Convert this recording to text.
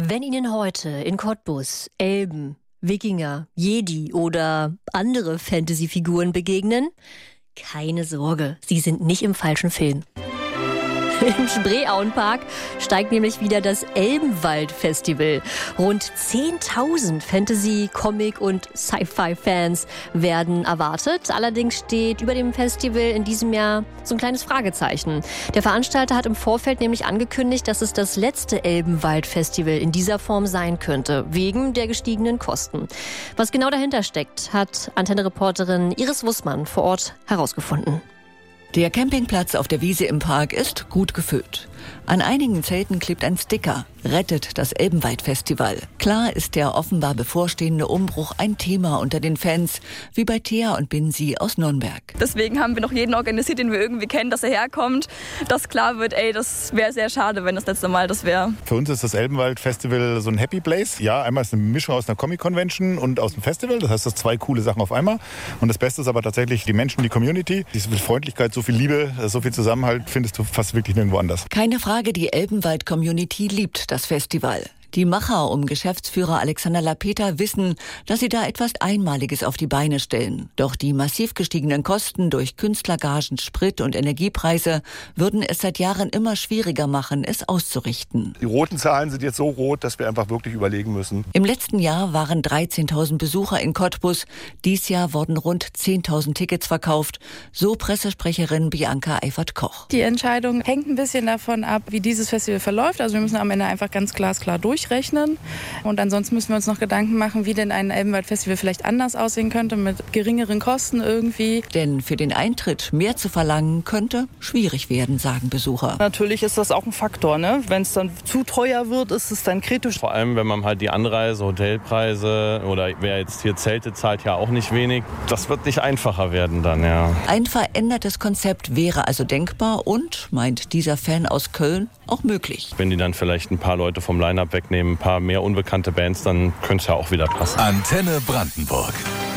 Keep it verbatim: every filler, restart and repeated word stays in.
Wenn Ihnen heute in Cottbus Elben, Wikinger, Jedi oder andere Fantasy-Figuren begegnen, keine Sorge, Sie sind nicht im falschen Film. Im Spreeauenpark steigt nämlich wieder das Elbenwald-Festival. Rund zehntausend Fantasy-, Comic- und Sci-Fi-Fans werden erwartet. Allerdings steht über dem Festival in diesem Jahr so ein kleines Fragezeichen. Der Veranstalter hat im Vorfeld nämlich angekündigt, dass es das letzte Elbenwald-Festival in dieser Form sein könnte, wegen der gestiegenen Kosten. Was genau dahinter steckt, hat Antenne-Reporterin Iris Wussmann vor Ort herausgefunden. Der Campingplatz auf der Wiese im Park ist gut gefüllt. An einigen Zelten klebt ein Sticker: Rettet das Elbenwald-Festival. Klar ist der offenbar bevorstehende Umbruch ein Thema unter den Fans, wie bei Thea und Binsi aus Nürnberg. Deswegen haben wir noch jeden organisiert, den wir irgendwie kennen, dass er herkommt, dass klar wird, ey, das wäre sehr schade, wenn das letzte Mal das wäre. Für uns ist das Elbenwald-Festival so ein Happy Place. Ja, einmal ist eine Mischung aus einer Comic-Convention und aus dem Festival. Das heißt, das sind zwei coole Sachen auf einmal. Und das Beste ist aber tatsächlich die Menschen, die Community. Diese Freundlichkeit, so viel Liebe, so viel Zusammenhalt findest du fast wirklich nirgendwo anders. Keine Frage, die Elbenwald-Community liebt das Festival. Die Macher um Geschäftsführer Alexander Lapeter wissen, dass sie da etwas Einmaliges auf die Beine stellen. Doch die massiv gestiegenen Kosten durch Künstlergagen, Sprit- und Energiepreise würden es seit Jahren immer schwieriger machen, es auszurichten. Die roten Zahlen sind jetzt so rot, dass wir einfach wirklich überlegen müssen. Im letzten Jahr waren dreizehntausend Besucher in Cottbus. Dies Jahr wurden rund zehntausend Tickets verkauft, so Pressesprecherin Bianca Eifert-Koch. Die Entscheidung hängt ein bisschen davon ab, wie dieses Festival verläuft. Also wir müssen am Ende einfach ganz glasklar durch. Rechnen. Und ansonsten müssen wir uns noch Gedanken machen, wie denn ein Elbenwald-Festival vielleicht anders aussehen könnte, mit geringeren Kosten irgendwie. Denn für den Eintritt mehr zu verlangen, könnte schwierig werden, sagen Besucher. Natürlich ist das auch ein Faktor, ne? Wenn es dann zu teuer wird, ist es dann kritisch. Vor allem, wenn man halt die Anreise, Hotelpreise oder wer jetzt hier Zelte zahlt, ja auch nicht wenig. Das wird nicht einfacher werden dann, ja. Ein verändertes Konzept wäre also denkbar und, meint dieser Fan aus Köln, auch möglich. Wenn die dann vielleicht ein paar Leute vom Line-Up wegnehmen, ein paar mehr unbekannte Bands, dann könnte es ja auch wieder passen. Antenne Brandenburg.